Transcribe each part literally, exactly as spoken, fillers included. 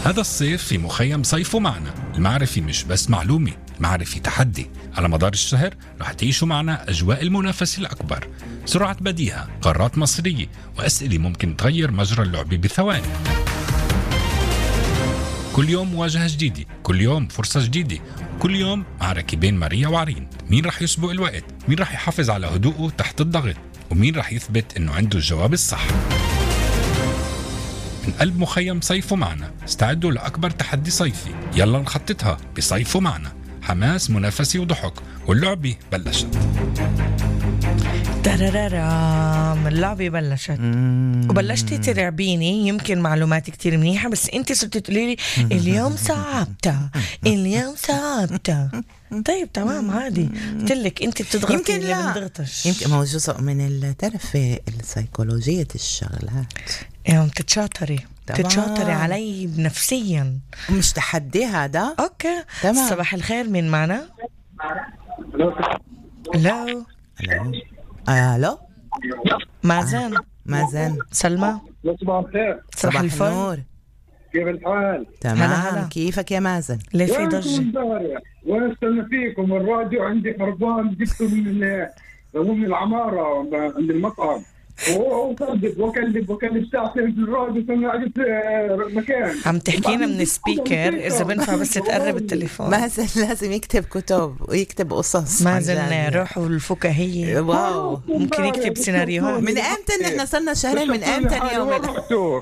هذا الصيف في مخيم صيفوا معنا. المعرفة مش بس معلومة، المعرفة تحدي. على مدار الشهر رح تعيشوا معنا أجواء المنافسة الأكبر، سرعة بديهة، قارات مصرية، وأسئلة ممكن تغير مجرى اللعبة بثواني. كل يوم مواجهة جديدة، كل يوم فرصة جديدة، كل يوم معركة بين ماريا وعرين. مين رح يسبق الوقت؟ مين رح يحافظ على هدوءه تحت الضغط؟ ومين رح يثبت إنه عنده الجواب الصح؟ من قلب مخيم صيفوا معنا، استعدوا لأكبر تحدي صيفي. يلا نخططها بصيفوا معنا. حماس، منافسة وضحك، واللعبة بلشت. ترارارام، اللعبة بلشت. مم. وبلشتي ترعبيني، يمكن معلومات كتير منيحة بس انت صرتي تقولي لي اليوم صعبتها اليوم صعبتها. طيب تمام عادي، قلتلك انت بتضغطي يمكن اللي لا بنضغطش. يمكن ما هو جزء من التعرف السيكولوجية الشغلات. يعني بتتشاطري بتتشاطري علي نفسيا، مش تحدي هذا. اوكي تمام. صباح الخير، مين معنا؟ الو الو مازن. مازن. سلمى. صباح الخير. صباح الفل. كيف الحال؟ تمام. هلا هلا. كيفك يا مازن؟ ليه في ضجة؟ وانا استنى فيكم، الراديو عندي خربان، جبته من من العمارة عند المطعم، وصدق وكلب وكلب ساعتين في الراديو سمعت مكان. عم تحكينا من سبيكر، إذا بنفع بس تقرب التليفون. مازن لازم يكتب كتب ويكتب قصص. مازن روحه الفكاهية. واو، ممكن يكتب سيناريوهات. من امتى نحن صرنا شهرين؟ من امتى اليوم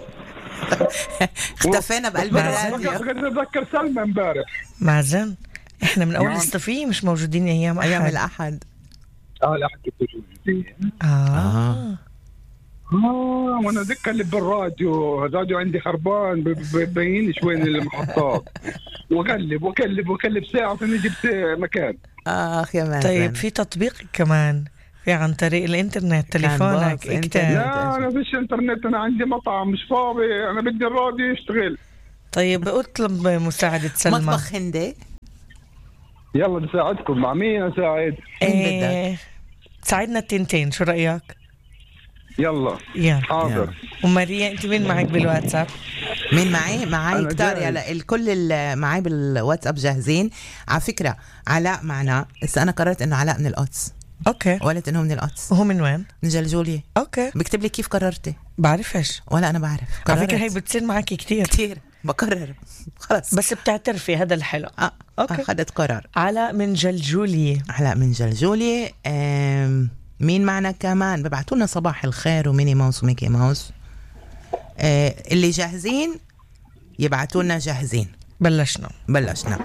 اختفينا بقلب الراديو؟ اتذكر سلمى امبارح. مازن احنا من اول الصيفية مش موجودين ايام احد. ايام الاحد. اه الاحد كنت موجودين. اه اه اه وانا ذكر اللي بالراديو، الراديو عندي خربان، ببين شوين المحطات، وقلب وقلب وقلب ساعة عشان جبت مكان. اخ يا مازن. طيب في تطبيق كمان في عن طريق الانترنت، تليفونك اكتب. لا انا فيش انترنت، انا عندي مطعم مش فاضي، انا بدي الراديو يشتغل. طيب اطلب مساعدة سلمى. مطبخ هندي. يلا نساعدكم، مع مين اساعد؟ ايه ساعدنا التنتين، شو رأيك؟ يلا يلا حاضر. وماريا انت مين معك بالواتساب؟ مين معي؟ معي كتار. يلا الكل اللي معي بالواتساب جاهزين. على فكرة علاء معنا، بس انا قررت انه علاء من القدس. اوكي. قلت انه من القدس. وهو من وين؟ من جلجولية. اوكي. بكتب لي كيف قررتي؟ بعرفش ولا انا بعرف. على فكرة هي بتصير معك كتير كتير بقرر خلاص، بس بتعترفي، هذا الحلو. اه اوكي اخذت قرار. علاء من جلجولية. علاء من جلجولية. مين معنا كمان؟ ببعتوا لنا صباح الخير وميني ماوس وميكي ماوس. آه اللي جاهزين يبعتوا لنا جاهزين. بلشنا بلشنا.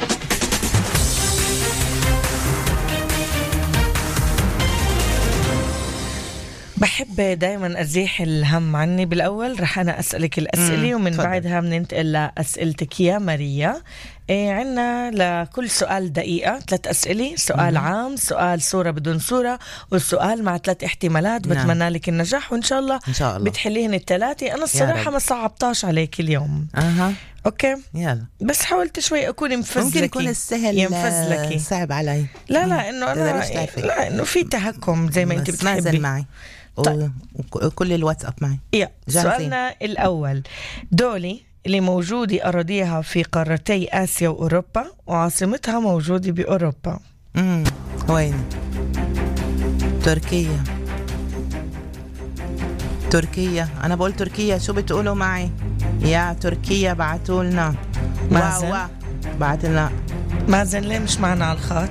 بحب دايما أزيح الهم عني. بالأول رح أنا أسألك الأسئلة ومن فضل. بعدها بننتقل لأسئلتك يا ماريا. إيه عنا لكل سؤال دقيقة ثلاث أسئلة، سؤال مم. عام، سؤال صورة بدون صورة، والسؤال مع ثلاث احتمالات. نعم. بتمنى لك النجاح وإن شاء الله, إن شاء الله. بتحليهن الثلاثة. أنا الصراحة ما صعبتاش عليك اليوم. أها. أوكي يلا. بس حاولت شوي أكون مفزلكي. ممكن يكون السهل ينفزلكي صعب علي. لا لا إنه أنا لا إنه في تهكم زي ما أنت بتحبي. نازل معي. طيب. وكل الواتساب معي. يا سؤالنا الأول، دولي اللي موجودة أراضيها في قارتي آسيا وأوروبا وعاصمتها موجودة بأوروبا. امم وين؟ تركيا. تركيا. أنا بقول تركيا، شو بتقولوا معي؟ يا تركيا بعتوا لنا. مازن بعت لنا. مازن ليه مش معنا على الخط؟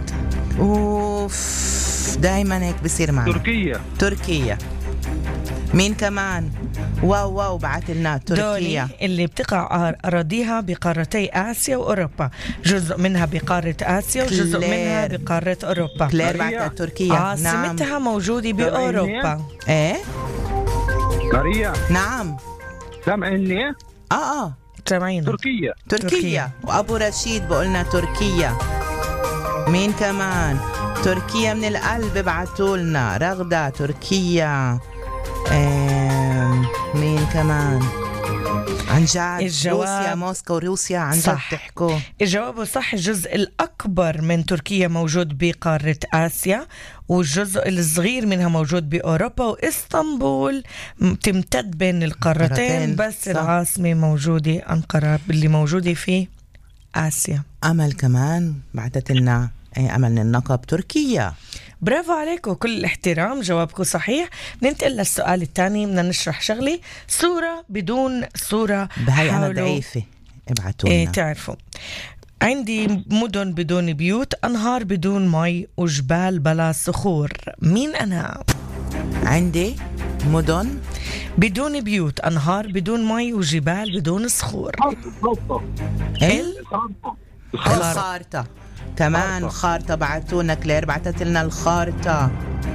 اوف دايما هيك بصير معنا. تركيا. تركيا. مين كمان؟ واو واو بعت لنا تركيا. اللي بتقع أراضيها بقارتي آسيا وأوروبا، جزء منها بقارة آسيا وجزء منها بقارة أوروبا. كلير بعت تركيا. عاصمتها نعم. موجودة بأوروبا. ايه ماريا. نعم سامعني؟ اه اه سامعين. تركيا. تركيا. تركيا. وأبو رشيد بقولنا تركيا. مين كمان؟ تركيا من القلب بعتوا لنا. رغدة تركيا. مين كمان؟ عن جد الجواب روسيا موسكو روسيا عن جد صح. تحكوا. الجواب صح. الجزء الأكبر من تركيا موجود بقارة آسيا، والجزء الصغير منها موجود بأوروبا، وإسطنبول تمتد بين القارتين، بس صح. العاصمة موجودة أنقرة اللي موجودة في آسيا. أمل كمان بعتت لنا أمل من النقب تركيا. برافو عليكم، كل الاحترام، جوابكم صحيح. ننتقل للسؤال الثاني، بدنا نشرح شغلي. صورة بدون صورة، بهاي أنا ضعيفة، ابعتوا لنا. ايه تعرفوا، عندي مدن بدون بيوت، أنهار بدون مي، وجبال بلا صخور. مين أنا؟ عندي مدن بدون بيوت، أنهار بدون مي، وجبال بدون صخور. الخارطة كمان. خارطة بعتونا كلير، بعتت لنا الخارطة.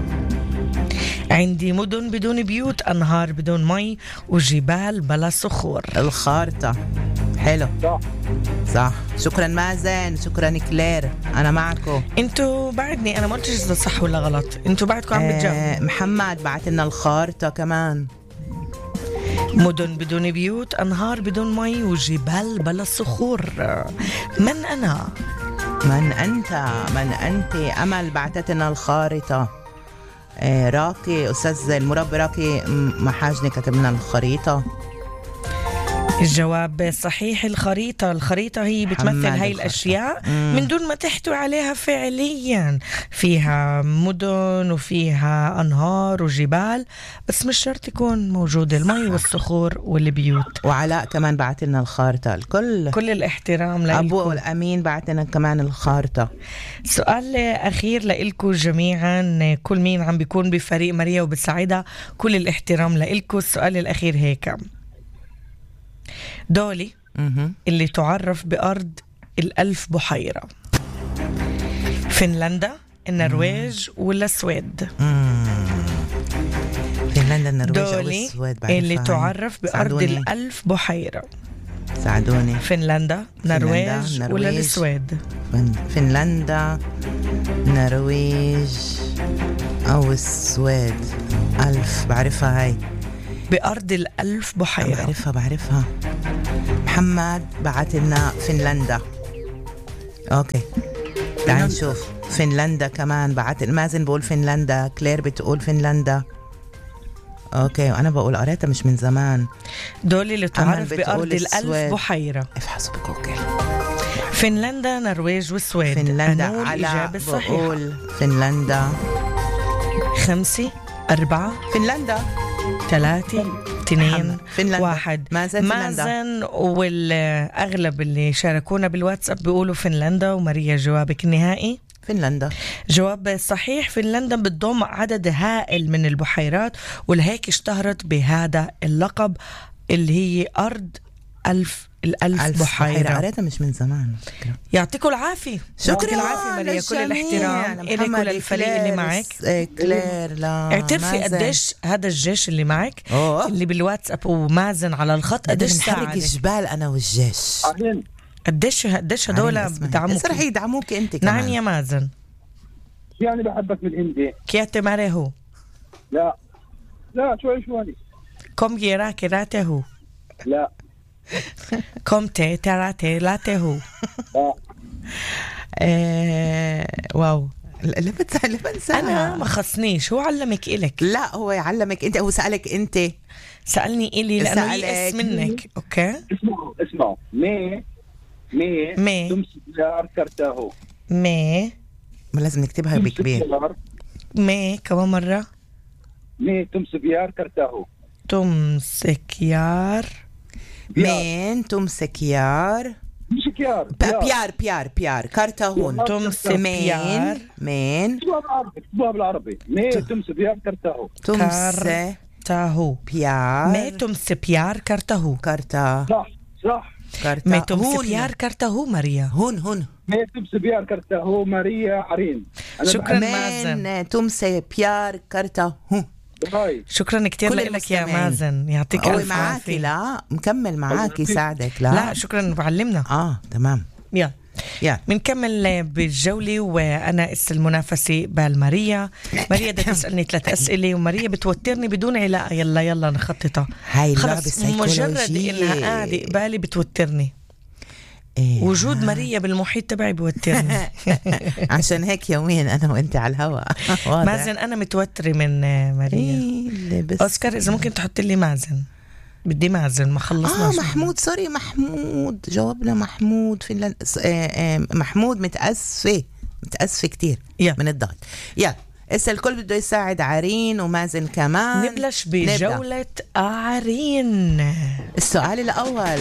عندي مدن بدون بيوت، أنهار بدون مي، وجبال بلا صخور. الخارطة. حلو صح صح. شكرا مازن، شكرا كلير، أنا معكم. انتوا بعدني، أنا ما قلتش إذا صح ولا غلط، انتوا بعدكم عم بتجاوبوا. آه محمد بعت لنا الخارطة كمان. مدن بدون بيوت، أنهار بدون مي، وجبال بلا صخور. من أنا؟ من أنت؟ من أنت؟ أمل بعتت لنا الخارطة. آه راكي، أستاذ المربي راكي محاجني كتب لنا الخريطة. الجواب صحيح، الخريطة. الخريطة هي بتمثل هاي الأشياء مم. من دون ما تحتوي عليها فعليا. فيها مدن وفيها أنهار وجبال، بس مش شرط يكون موجود المي والصخور والبيوت. وعلاء كمان بعت لنا الخارطة. الكل كل الاحترام لكم. أبو الأمين بعت لنا كمان الخارطة. سؤال أخير لإلكم جميعا، كل مين عم بيكون بفريق ماريا وبتساعدها، كل الاحترام لإلكم. السؤال الأخير هيك، دولي مه. اللي تعرف بأرض الألف بحيرة، فنلندا، النرويج، ولا السويد؟ فنلندا، النرويج، دولي والسويد. اللي تعرف بأرض ساعدوني. الألف بحيرة، ساعدوني. فنلندا، نرويج، ولا السويد؟ فنلندا، نرويج أو السويد. ألف بعرفها هاي، بأرض الألف بحيرة. بعرفها بعرفها. محمد بعت لنا فنلندا. أوكي تعال نشوف. فنلندا كمان بعت. مازن بقول فنلندا، كلير بتقول فنلندا. أوكي وأنا بقول قريتها مش من زمان. دول اللي تعرف بأرض الألف بحيرة. افحصوا بجوجل. فنلندا، نرويج، والسويد. فنلندا. على بقول فنلندا. خمسة، أربعة، فنلندا، ثلاثة، اثنين، فنلندا. واحد. مازن مازن والأغلب اللي شاركونا بالواتساب بيقولوا فنلندا. وماريا جوابك النهائي؟ فنلندا. جواب صحيح. فنلندا بتضم عدد هائل من البحيرات، ولهيك اشتهرت بهذا اللقب اللي هي أرض ألف الألف ألف بحيرة. قريتها مش من زمان. يعطيكم العافية. شكرا العافية ماريا، كل الاحترام إلك وللفريق اللي معك. كلير لا اعترفي قديش هذا الجيش اللي معك أوه. اللي بالواتساب ومازن على الخط قديش نحرك الجبال أنا والجيش. قديش قديش هدول بدعموك. رح يدعموك أنت كمان. نعم يا مازن. يعني بحبك من عندي. كياتي ماري هو. لا لا شوي شوي. كم يرا كراته هو. لا. كم تي تراته لا هو. لا. آه واو. اللي بتسأل اللي بنسى أنا ما خصنيش، هو علمك إلك. لا هو يعلمك أنت، هو سألك أنت. سألني إلي لأنه يأس منك. أوكي اسمعوا اسمعوا. مي مي مي تمسك كرتاهو. مي ما لازم نكتبها بكبير. مي كمان مرة. مي تمسك يار كرتاهو. تمسك يار. مين تمسك يار؟ مش كيار. بيار بيار بيار كرتاهون. تمسك يار. مين؟ اكتبوها بالعربي. مي تمسك يار كرتاهو. تمسك تاهو. بيار. مي تمسك بيار كرتاهو. كرتا. صح صح. كرتا. مي تمسك بيار كرتاهو ماريا. هون هون. مي تمسك بيار كرتاهو ماريا عرين. شكرا مازن. مين تمسك بيار كرتاهو. شكرا كتير لك يا مازن، يعطيك الف عافية. معاكي لا مكمل معاكي ساعدك. لا لا شكرا بعلمنا. اه تمام. يلا يلا بنكمل بالجولة وأنا اس المنافسة بالماريا. ماريا بدها تسألني ثلاث أسئلة وماريا بتوترني بدون علاقة. يلا يلا نخططها. هاي اللعبة خلص مجرد إنها قاعدة قبالي بتوترني. إيه. وجود ماريا بالمحيط تبعي بوترني. عشان هيك يوميا أنا وأنت على الهواء. مازن أنا متوترة من ماريا. إيه بس أوسكار إذا ممكن تحط لي مازن. بدي مازن ما خلصنا. آه محمود سوري محمود جاوبنا محمود فنلند. محمود متأسفة متأسفة كتير يلا. من الضغط. يلا اسا الكل بده يساعد عرين ومازن كمان. نبلش بجولة عرين. السؤال الأول.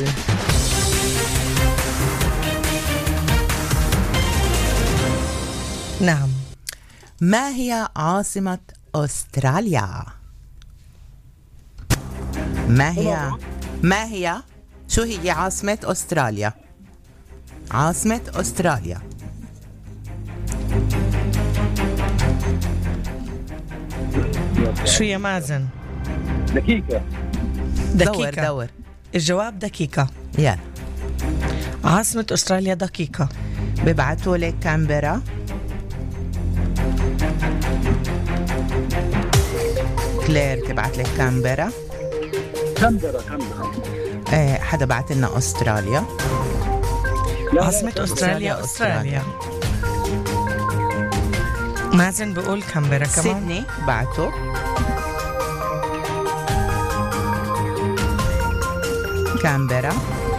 نعم. ما هي عاصمة أستراليا؟ ما هي ما هي شو هي عاصمة أستراليا؟ عاصمة أستراليا. شو يا مازن؟ دقيقة. دقيقة. دور دور. الجواب دقيقة. يلا. عاصمة أستراليا دقيقة. ببعتوا لك كامبرا. كلير تبعت لك كامبرا. كامبرا كامبرا. ايه حدا بعت لنا أستراليا. عاصمة أستراليا أستراليا. مازن بقول كامبرا كمان. سيدني بعتوا. كامبرا.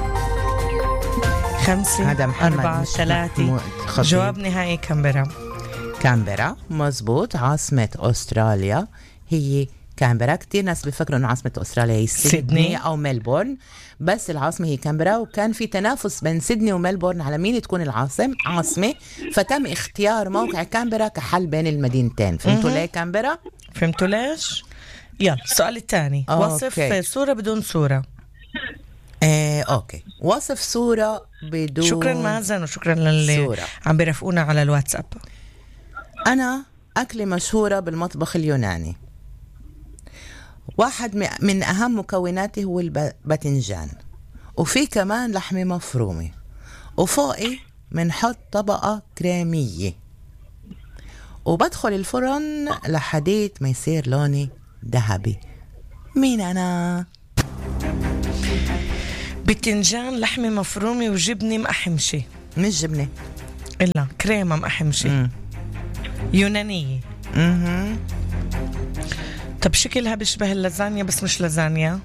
خمسة هذا محمد أربعة ثلاثة. جواب نهائي كامبرا. كامبرا مزبوط. عاصمة أستراليا هي كامبرا. كتير ناس بيفكروا إنه عاصمة أستراليا هي سيدني, سيدني أو ملبورن، بس العاصمة هي كامبرا. وكان في تنافس بين سيدني وملبورن على مين تكون العاصم عاصمة، فتم اختيار موقع كامبرا كحل بين المدينتين. فهمتوا ليه كامبرا؟ فهمتوا ليش؟ يلا السؤال الثاني. وصف صورة بدون صورة. ايه اوكي. وصف صورة بدون. شكرا مازن وشكرا للي صورة. عم بيرافقونا على الواتساب. أنا أكلة مشهورة بالمطبخ اليوناني، واحد من أهم مكوناته هو الباذنجان، وفي كمان لحمة مفرومة، وفوقي منحط طبقة كريمية، وبدخل الفرن لحديت ما يصير لوني ذهبي. مين أنا؟ باذنجان لحمة مفرومة وجبنة مقحمشة. مش جبنة إلا كريمة مقحمشة. م. يونانية. اها. طب شكلها بيشبه اللازانيا بس مش لازانيا.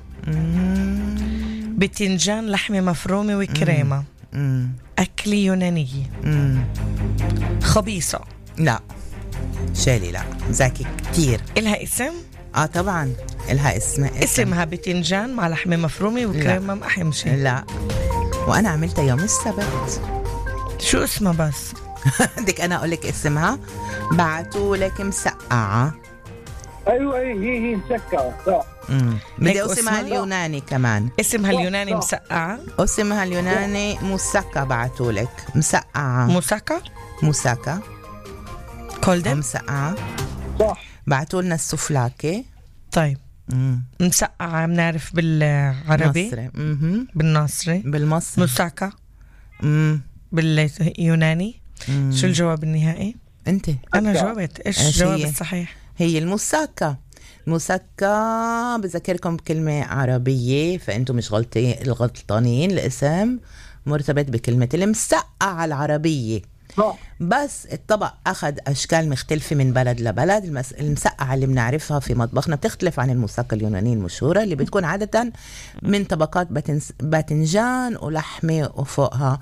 باذنجان لحمة مفرومة وكريمة. مم. أكلة يونانية. مم. خبيصة. لا شالي لا ذكي كتير. إلها اسم؟ اه طبعا إلها اسم. اسم. اسمها باذنجان مع لحمة مفرومة وكريمة مقحمشة. لا وأنا عملتها يوم السبت. شو اسمها بس؟ بدك أنا أقول لك اسمها؟ بعتوا لك مسقعة. ايوه هي هي مسكرة صح. امم بدي اسمها اليوناني كمان. اسمها اليوناني مسقعة. اسمها اليوناني موساكا. بعتوا لك مسقعة. موساكا. موساكا. كولدن. مسقعة صح. بعتوا لنا السوفلاكي. طيب. امم مسقعة بنعرف بالعربي. مصري. امم بالمصري. بالمصري. موساكا. امم باليوناني. مم. شو الجواب النهائي؟ انت. انا جاوبت. ايش الجواب الصحيح؟ هي الموساكا. الموساكا بذكركم بكلمة عربية، فأنتم مش غلطين الغلطانين. الاسم مرتبط بكلمة المسقعة العربية. صح. بس الطبق أخذ أشكال مختلفة من بلد لبلد. المس... المسقعة اللي بنعرفها في مطبخنا بتختلف عن الموساكا اليونانية المشهورة اللي بتكون عادة من طبقات باتنس... باتنجان ولحمة وفوقها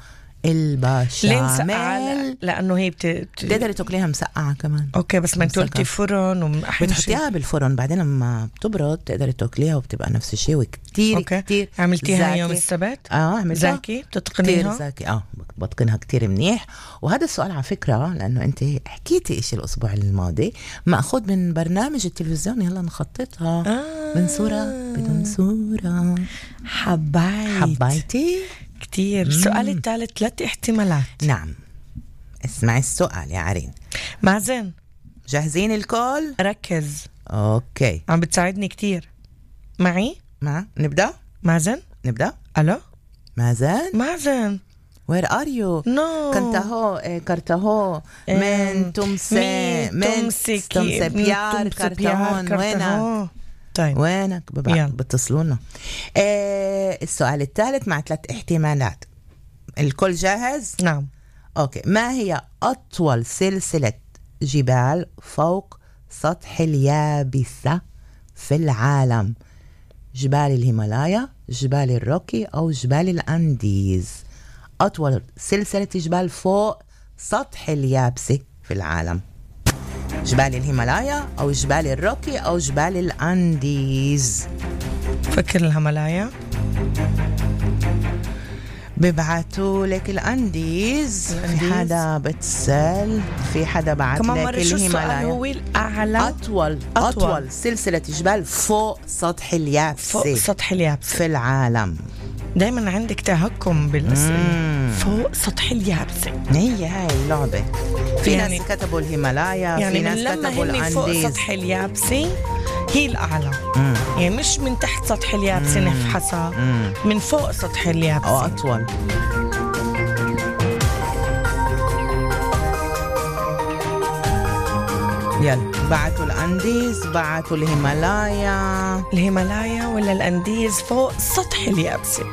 البشاميل. لأنه هي بت... بتقدري تاكليها مسقعة كمان. أوكي بس ما انتولتي فرن ومحمشة بتحطيها بالفرن بعدين لما بتبرد تقدري تاكليها وبتبقى نفس الشيء. وكتير أوكي. كتير عملتيها زاكي. يوم السبت؟ اه عملتها. زاكي بتتقنيها؟ كتير زاكي. اه بتقنها كتير منيح. وهذا السؤال على فكرة لأنه أنت حكيتي إشي الأسبوع الماضي مأخوذ من برنامج التلفزيون يلا نخططها. آه. من صورة بدون صورة. حبايت حبايتي كتير. السؤال الثالث ثلاث احتمالات. نعم اسمعي السؤال يا عرين. مازن جاهزين الكل؟ ركز. اوكي عم بتساعدني كتير. معي؟ ما نبدأ؟ مازن نبدأ؟ ألو مازن؟ مازن Where are you? No. Cantaho, eh, Cartaho, men تمسي men تمسي بيار كارتاهون. وينك؟ طيب وينك؟ بتصلونا. إيه السؤال الثالث مع ثلاث احتمالات. الكل جاهز؟ نعم. أوكي. ما هي أطول سلسلة جبال فوق سطح اليابسة في العالم؟ جبال الهيمالايا، جبال الروكي، أو جبال الأنديز؟ أطول سلسلة جبال فوق سطح اليابسة في العالم، جبال الهيمالايا أو جبال الروكي أو جبال الأنديز؟ فكر الهيمالايا. ببعتوا لك الأنديز. في حدا بتسأل، في حدا بعت لك الهيمالايا. هو الأعلى أطول, أطول أطول سلسلة جبال فوق سطح اليابسة فوق سطح اليابسة في العالم. دايما عندك تهكم بالأسئلة. فوق سطح اليابسة هي هاي اللعبة. في يعني ناس كتبوا الهيمالايا، يعني في ناس كتبوا الأنديز. فوق سطح اليابسة هي الأعلى. مم. يعني مش من تحت سطح اليابسة نفحصها، من فوق سطح اليابسة أو أطول. يلا بعتوا الأنديز، بعتوا الهيمالايا. الهيمالايا ولا الأنديز فوق سطح اليابسة؟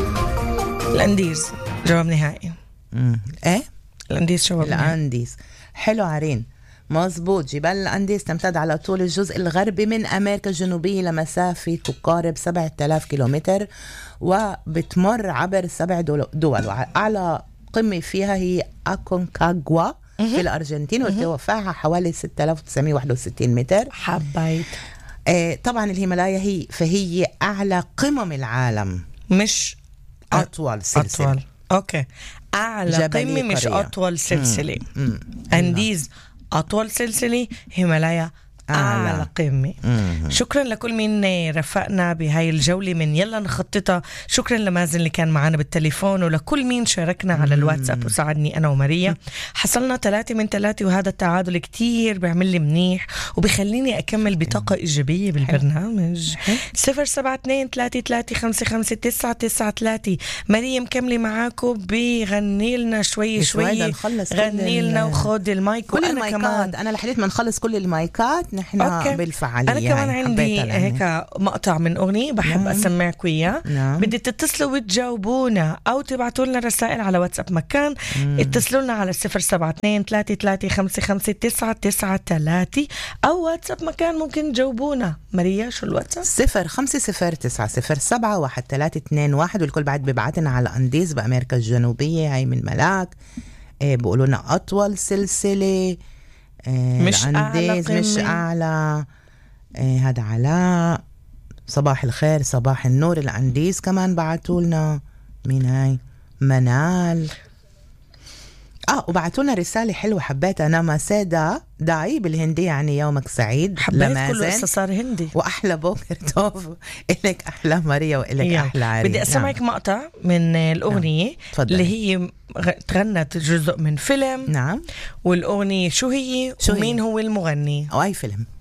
الأنديز جواب نهائي. مم. إيه؟ الأنديز جواب نهائي. الأنديز. حلو عرين، مظبوط. جبال الأنديز تمتد على طول الجزء الغربي من أمريكا الجنوبية لمسافة تقارب سبعة آلاف كيلومتر، وبتمر عبر سبع دول. أعلى قمة فيها هي أكونكاغوا في الأرجنتين، وارتفاعها حوالي ستة آلاف وتسعمائة وواحد وستين متر. حبيت. آه طبعا الهيمالايا هي فهي أعلى قمم العالم، مش أطول سلسلة. أطول. أوكي. أعلى قمة مش أطول سلسلة. أنديز أطول سلسلة، هيمالايا أعلى, أعلى قمة. شكرا لكل من رفقنا بهاي الجولة من يلا نخططها. شكرا لمازن اللي كان معنا بالتليفون، ولكل مين شاركنا على الواتساب وساعدني أنا وماريا. حصلنا ثلاثة من ثلاثة، وهذا التعادل كتير بيعمل لي منيح وبيخليني أكمل بطاقة إيجابية بالبرنامج. صفر سبعة اثنين ثلاثة ثلاثة خمسة خمسة تسعة تسعة ثلاثة. ماريا مكملة معاكم، بغني لنا شوي شوي، غني لنا وخد المايك. كل المايكات أنا لحديت ما نخلص كل المايكات نحن أوكي. بالفعالية. أنا كمان يعني عندي هيك مقطع من أغنية بحب نعم. أسمعكم إياه. نعم. بدي تتصلوا وتجاوبونا أو تبعتوا لنا رسائل على واتساب مكان. مم. اتصلوا لنا على صفر سبعة اثنين ثلاثة ثلاثة خمسة خمسة تسعة تسعة ثلاثة أو واتساب مكان ممكن تجاوبونا. ماريا شو الواتساب؟ صفر خمسة صفر تسعة صفر سبعة واحد ثلاثة اثنين واحد. والكل بعد ببعتنا على أنديز بأمريكا الجنوبية. هاي من ملاك. إيه بقولوا لنا أطول سلسلة. إيه مش أعلى مش أعلى. إيه هذا علاء. صباح الخير صباح النور. الأنديز كمان بعتوا لنا. مين هاي؟ منال. اه وبعتوا لنا رسالة حلوة حبيتها. أنا مسيدا داي بالهندي يعني يومك سعيد. حبيت كله إسا صار هندي. وأحلى بوكر توف. إلك أحلى ماريا وإلك يعني. أحلى عريس. بدي أسمعك نعم. مقطع من الأغنية نعم. اللي هي تغنت جزء من فيلم. نعم. والأغنية شو هي؟ شو ومين هي؟ هو المغني؟ أو أي فيلم؟